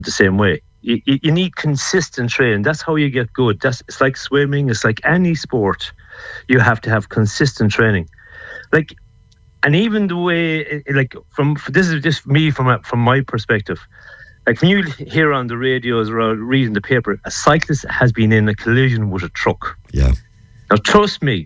the same way. You need consistent training. That's how you get good. It's like swimming. It's like any sport. You have to have consistent training. Like, and even the way, like, this is just me from my perspective. Like, when you hear on the radios or reading the paper, a cyclist has been in a collision with a truck. Yeah. Now, trust me,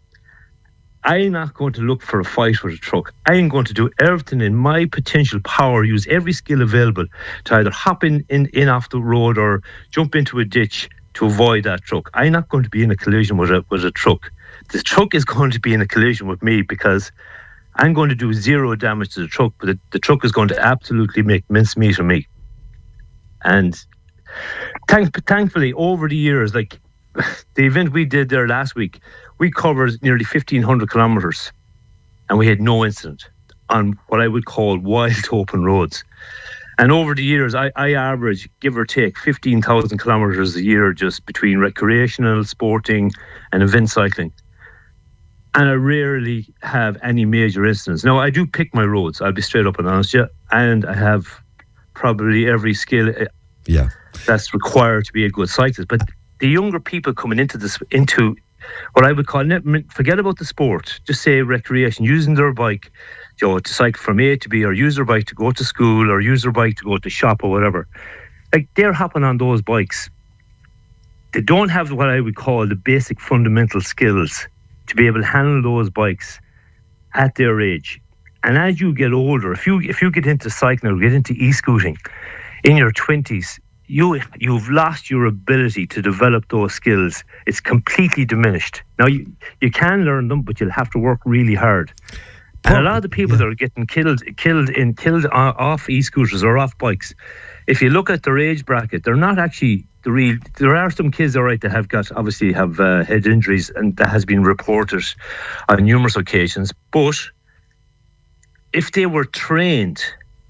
I'm not going to look for a fight with a truck. I am going to do everything in my potential power, use every skill available to either hop in off the road or jump into a ditch to avoid that truck. I'm not going to be in a collision with a truck. The truck is going to be in a collision with me because I'm going to do zero damage to the truck, but the truck is going to absolutely make mincemeat of me. And thankfully, over the years, like the event we did there last week, we covered nearly 1,500 kilometres and we had no incident on what I would call wild open roads. And over the years, I average, give or take, 15,000 kilometres a year just between recreational, sporting and event cycling. And I rarely have any major incidents. Now, I do pick my roads, I'll be straight up and honest with you, and I have probably every skill that's required to be a good cyclist. But the younger people coming into what I would call, forget about the sport, just say recreation, using their bike, to cycle from A to B, or use their bike to go to school, or use their bike to go to shop or whatever. Like, they're hopping on those bikes. They don't have what I would call the basic fundamental skills to be able to handle those bikes at their age. And as you get older, if you get into cycling or get into e-scooting in your 20s, you've lost your ability to develop those skills. It's completely diminished. Now, you can learn them, but you'll have to work really hard. And a lot of the people that are getting killed off e-scooters or off bikes, if you look at their age bracket, they're not actually the real. There are some kids, all right, that have head injuries, and that has been reported on numerous occasions. But if they were trained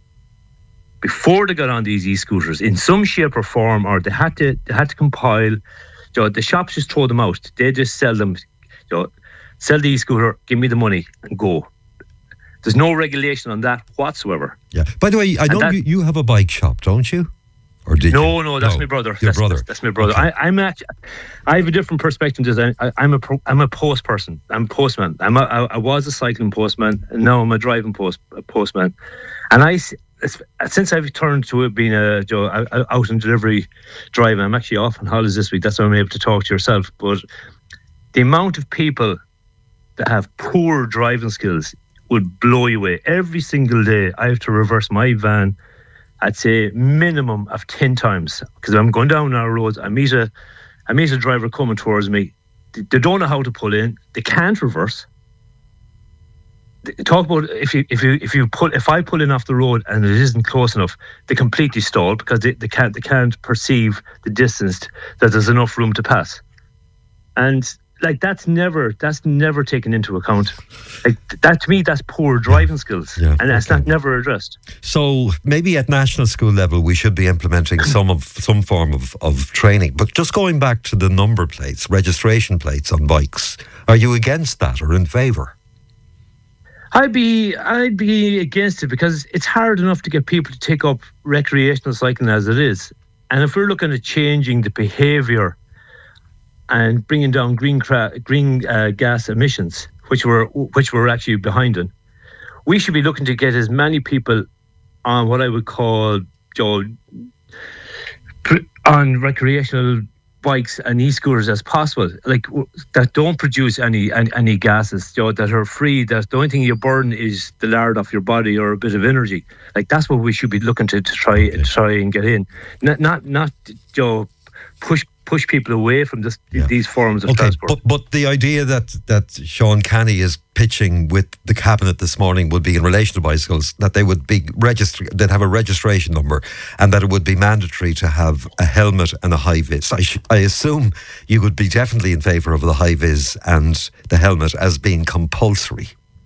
before they got on these e-scooters in some shape or form, or they had to compile, the shops just throw them out. They just sell them. Sell the e-scooter, give me the money, and go. There's no regulation on that whatsoever. Yeah. By the way, I know you have a bike shop, don't you? Or did you? No, that's my brother. Your brother. That's my brother. Okay. I have a different perspective. I'm a post person. I'm a postman. I was a cycling postman, and now I'm a driving postman. And since I've turned to it being out and delivery driving, I'm actually off on holidays this week. That's why I'm able to talk to yourself. But the amount of people that have poor driving skills would blow you away. Every single day, I have to reverse my van, I'd say minimum of 10 times, because I'm going down our roads. I meet a driver coming towards me. They don't know how to pull in. They can't reverse. Talk about if I pull in off the road and it isn't close enough, they completely stall because they can't perceive the distance that there's enough room to pass. And like that's never taken into account. Like that, to me, that's poor driving skills, and that's never addressed. So maybe at national school level we should be implementing some form of training. But just going back to the number plates, registration plates on bikes, are you against that or in favour? I'd be against it because it's hard enough to get people to take up recreational cycling as it is, and if we're looking at changing the behaviour and bringing down green gas emissions, which we're actually behind in, we should be looking to get as many people on what I would call on recreational bikes and e-scooters as possible, like that don't produce any gases, that are free. That the only thing you burn is the lard off your body or a bit of energy. Like that's what we should be looking to try and get in, not push people away from these forms of transport. But the idea that Sean Canny is pitching with the cabinet this morning would be in relation to bicycles, that they would be registered, they'd have a registration number, and that it would be mandatory to have a helmet and a high vis. I assume you would be definitely in favour of the high vis and the helmet as being compulsory.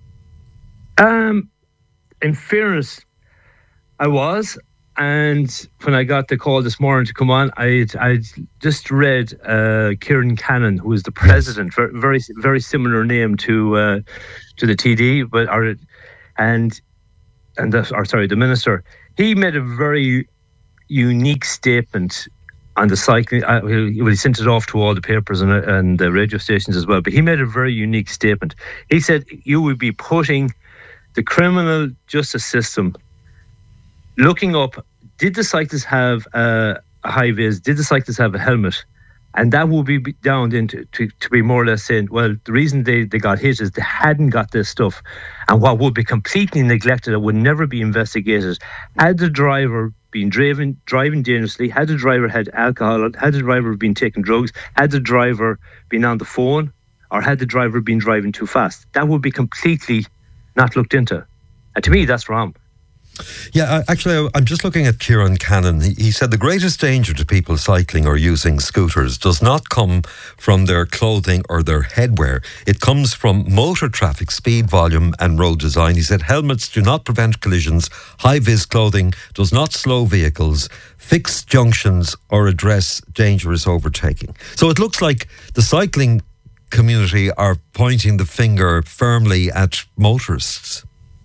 In fairness, I was. And when I got the call this morning to come on, I just read Kieran Cannon, who is the president, very very similar name to the TD, the minister. He made a very unique statement on the cycling. He sent it off to all the papers and the radio stations as well, but he made a very unique statement. He said you would be putting the criminal justice system looking up, did the cyclists have a high vis, did the cyclists have a helmet? And that will be down into to be more or less saying, well, the reason they got hit is they hadn't got this stuff. And what would be completely neglected, it would never be investigated, had the driver been driving dangerously, had the driver had alcohol, had the driver been taking drugs, had the driver been on the phone, or had the driver been driving too fast. That would be completely not looked into. And to me, that's wrong. Yeah, actually, I'm just looking at Kieran Cannon. He said the greatest danger to people cycling or using scooters does not come from their clothing or their headwear. It comes from motor traffic, speed, volume and road design. He said helmets do not prevent collisions. High-vis clothing does not slow vehicles, fix junctions or address dangerous overtaking. So it looks like the cycling community are pointing the finger firmly at motorists.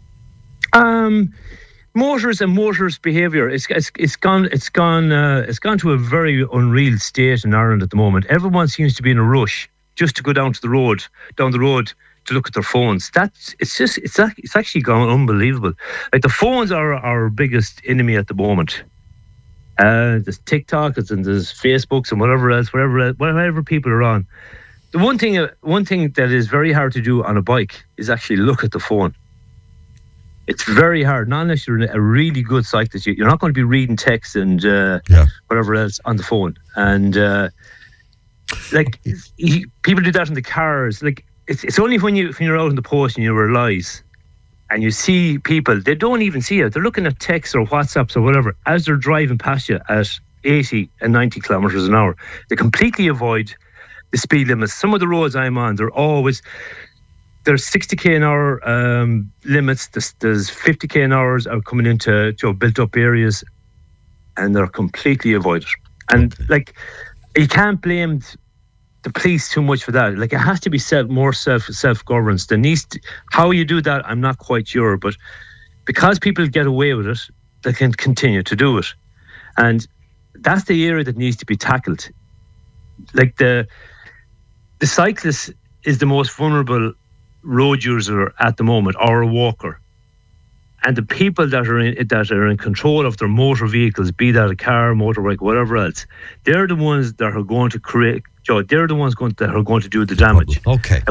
Motorists and motorist behaviour, it's gone to a very unreal state in Ireland at the moment. Everyone seems to be in a rush just to go down the road to look at their phones. It's actually gone unbelievable. Like, the phones are our biggest enemy at the moment. There's TikToks and there's Facebooks and whatever people are on. The one thing that is very hard to do on a bike is actually look at the phone. It's very hard, not unless you're a really good cyclist. You're not going to be reading text and whatever else on the phone. And people do that in the cars. Like, it's only when you're out in the post and you realise and you see people, they don't even see it. They're looking at texts or WhatsApps or whatever as they're driving past you at 80 and 90 kilometres an hour. They completely avoid the speed limits. Some of the roads I'm on, there's 60k an hour limits. There's 50k an hour are coming into built-up areas, and they're completely avoided. And you can't blame the police too much for that. Like, it has to be more self-governance. How you do that, I'm not quite sure, but because people get away with it, they can continue to do it, and that's the area that needs to be tackled. Like, the cyclist is the most vulnerable road user at the moment, or a walker, and the people that are in control of their motor vehicles, be that a car, motorbike, whatever else, they're the ones that are going to create. They're the ones that are going to do the damage. Okay.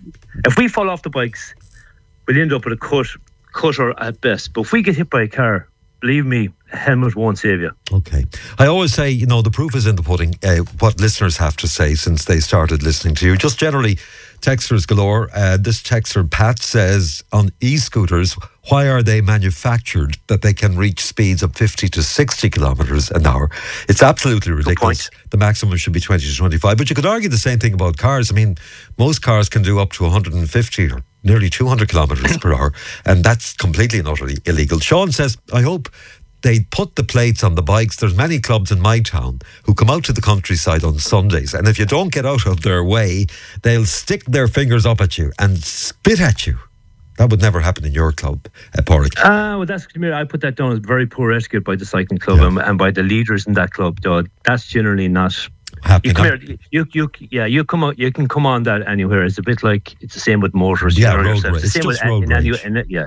If we fall off the bikes, we'll end up with a cutter at best. But if we get hit by a car, believe me, a helmet won't save you. Okay. I always say, the proof is in the pudding. What listeners have to say since they started listening to you. Just generally, texters galore. This texter, Pat, says on e-scooters, why are they manufactured that they can reach speeds of 50 to 60 kilometres an hour? It's absolutely ridiculous. The maximum should be 20 to 25. But you could argue the same thing about cars. I mean, most cars can do up to 150 or nearly 200 kilometres per hour. And that's completely and utterly illegal. Sean says, I hope they put the plates on the bikes. There's many clubs in my town who come out to the countryside on Sundays, and if you don't get out of their way, they'll stick their fingers up at you and spit at you. That would never happen in your club, Pádraig. Well, I put that down as very poor etiquette by the cycling club and by the leaders in that club. That's generally not happening. You come out. You can come on that anywhere. It's a bit like it's the same with motors. Yeah, road rage. It's just road rage.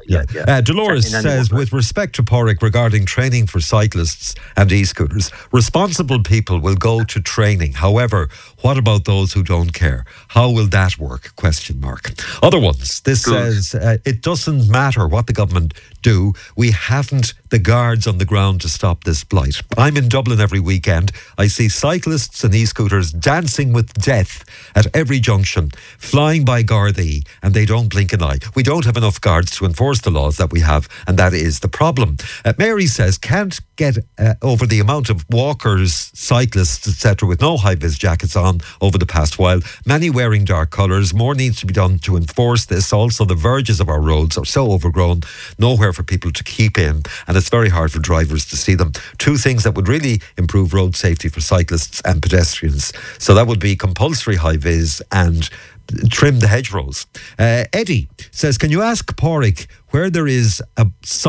Dolores says, with respect to Pádraig regarding training for cyclists and e-scooters, responsible people will go to training. However, what about those who don't care? How will that work? ? Other ones. This says, it doesn't matter what the government do. We haven't the guards on the ground to stop this blight. I'm in Dublin every weekend. I see cyclists and e-scooters dancing with death at every junction, flying by Gardaí, and they don't blink an eye. We don't have enough guards to enforce the laws that we have, and that is the problem. Mary says, can't get over the amount of walkers, cyclists, etc., with no high-vis jackets on over the past while. Many wearing dark colours. More needs to be done to enforce this. Also, the verges of our roads are so overgrown, nowhere for people to keep in, and it's very hard for drivers to see them. Two things that would really improve road safety for cyclists and pedestrians. So that would be compulsory high-vis and trim the hedgerows. Eddie says, can you ask Pádraig where there's a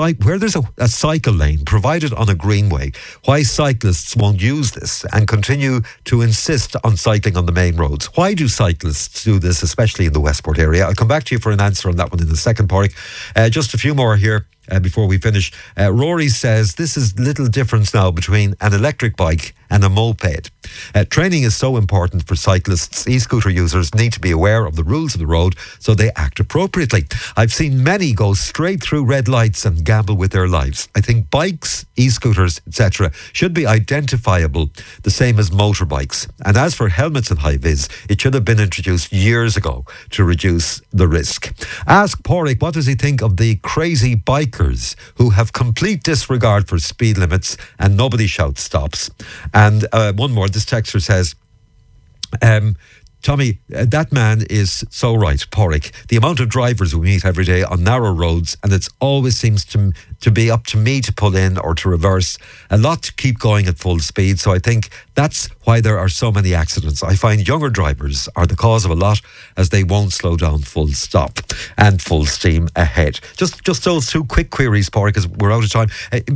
cycle lane provided on a greenway, why cyclists won't use this and continue to insist on cycling on the main roads? Why do cyclists do this, especially in the Westport area? I'll come back to you for an answer on that one in a second, Pádraig. Just a few more here. Before we finish, Rory says this is little difference now between an electric bike and a moped. Training is so important for cyclists. E-scooter users need to be aware of the rules of the road so they act appropriately. I've seen many go straight through red lights and gamble with their lives. I think bikes, e-scooters, etc. should be identifiable the same as motorbikes. And as for helmets and high-vis, it should have been introduced years ago to reduce the risk. Ask Pádraig what does he think of the crazy bikers who have complete disregard for speed limits and nobody shouts stops. And one more, this texter says, Tommy, that man is so right, Pádraig. The amount of drivers we meet every day on narrow roads, and it always seems to be up to me to pull in or to reverse. A lot to keep going at full speed, so I think that's why there are so many accidents. I find younger drivers are the cause of a lot, as they won't slow down full stop and full steam ahead. Just those two quick queries, Pádraig, because we're out of time.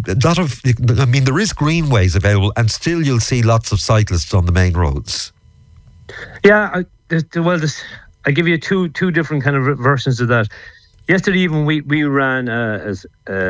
There is greenways available, and still you'll see lots of cyclists on the main roads. Yeah, I give you two different kind of versions of that. Yesterday even we ran as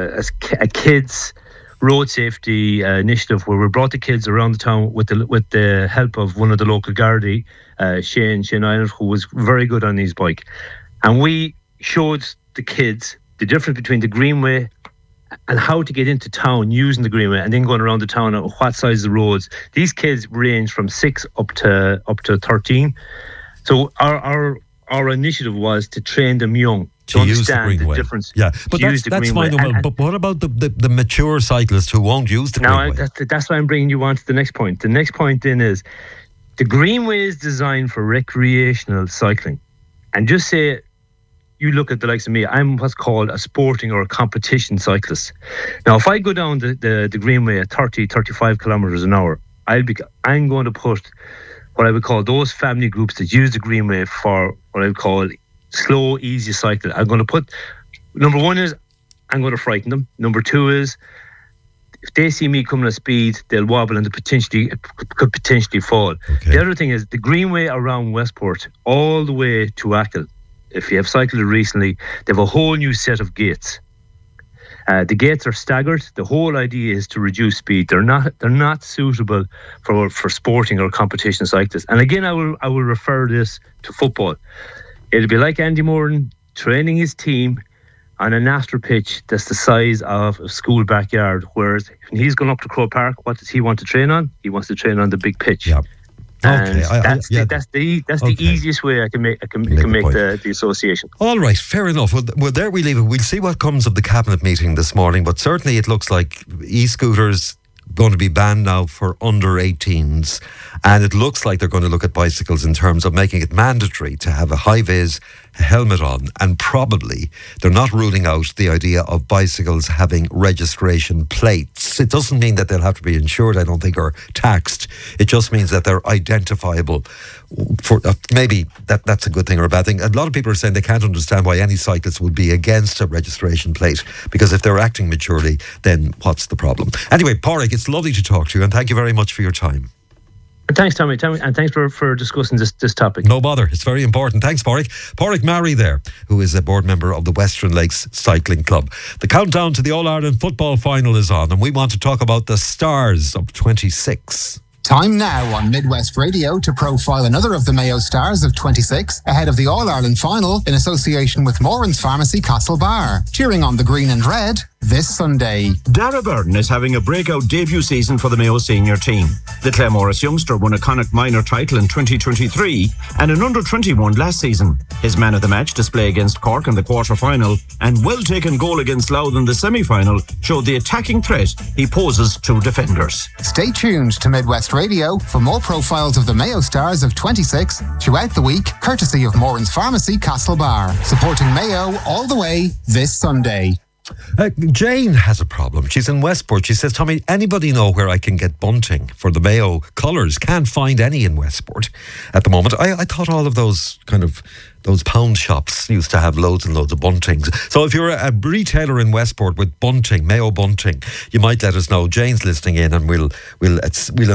a kids road safety initiative where we brought the kids around the town with the help of one of the local Gardaí, Shane Ireland, who was very good on his bike, and we showed the kids the difference between the greenway and how to get into town using the greenway, and then going around the town and what size of the roads. These kids range from 6 up to 13. So our initiative was to train them young to understand the difference. Yeah, but that's fine. But what about the mature cyclists who won't use the greenway? That's why I'm bringing you on to the next point. The next point then is the greenway is designed for recreational cycling. And just say you look at the likes of me, I'm what's called a sporting or a competition cyclist. Now, if I go down the greenway at 30, 35 kilometres an hour, I'm going to put what I would call those family groups that use the greenway for what I would call slow, easy cycle. I'm going to put, number one is, I'm going to frighten them. Number two is, if they see me coming at speed, they'll wobble and could potentially fall. Okay. The other thing is, the greenway around Westport, all the way to Achill, if you have cycled it recently, they have a whole new set of gates. The gates are staggered. The whole idea is to reduce speed. They're not suitable for sporting or competition cyclists. And again, I will refer this to football. It'll be like Andy Moran training his team on a national pitch that's the size of a school backyard. Whereas when he's going up to Croke Park, what does he want to train on? He wants to train on the big pitch. Yep. And that's the easiest way I can make the association. All right, fair enough. Well, there we leave it. We'll see what comes of the cabinet meeting this morning, but certainly it looks like e-scooters going to be banned now for under 18s, and it looks like they're going to look at bicycles in terms of making it mandatory to have a high-vis helmet on, and probably they're not ruling out the idea of bicycles having registration plates. It doesn't mean that they'll have to be insured, I don't think, or taxed. It just means that they're identifiable. For maybe that's a good thing or a bad thing. A lot of people are saying they can't understand why any cyclist would be against a registration plate, because if they're acting maturely, then what's the problem? Anyway, Pádraig, it's lovely to talk to you, and thank you very much for your time. Thanks, Tommy, and thanks for discussing this topic. No bother, it's very important. Thanks, Pádraig. Pádraig Murray there, who is a board member of the Western Lakes Cycling Club. The countdown to the All-Ireland football final is on, and we want to talk about the stars of 26. Time now on Midwest Radio to profile another of the Mayo stars of 26 ahead of the All-Ireland final in association with Moran's Pharmacy Castlebar. Cheering on the green and red this Sunday. Dara Burden is having a breakout debut season for the Mayo senior team. The Claremorris youngster won a Connacht minor title in 2023 and an under-21 last season. His man of the match display against Cork in the quarter-final and well-taken goal against Louth in the semi-final showed the attacking threat he poses to defenders. Stay tuned to Midwest Radio for more profiles of the Mayo stars of 26 throughout the week, courtesy of Moran's Pharmacy Castlebar, supporting Mayo all the way this Sunday. Jane has a problem. She's in Westport. She says, Tommy, anybody know where I can get bunting for the Mayo colours? Can't find any in Westport at the moment. I thought all of those those pound shops used to have loads and loads of buntings. So if you're a retailer in Westport with bunting, Mayo bunting, you might let us know. Jane's listening in, and we'll